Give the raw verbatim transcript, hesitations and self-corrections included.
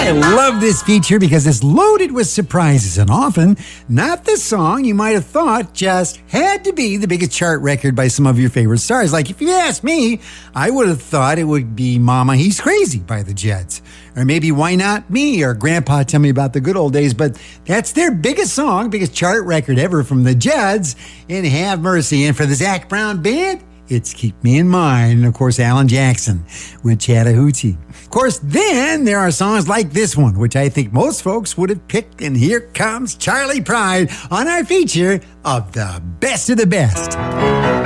I love this feature because it's loaded with surprises, and often not the song you might have thought just had to be the biggest chart record by some of your favorite stars. Like, if you ask me, I would have thought it would be Mama, He's Crazy by the Jets. Or maybe Why Not Me, or Grandpa Tell Me About the Good Old Days. But that's their biggest song, biggest chart record ever from the Jets, and Have Mercy. And for the Zac Brown Band, it's Keep Me in Mind. And of course, Alan Jackson with Chattahoochee. Of course, then there are songs like this one, which I think most folks would have picked. And here comes Charley Pride on our feature of the best of the best.